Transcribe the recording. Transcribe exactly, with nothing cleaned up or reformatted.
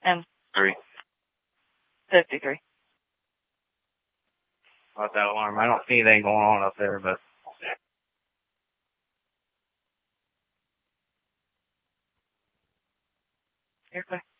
And Three. fifty-three. About that alarm. I don't see anything going on up there, but. You're fine.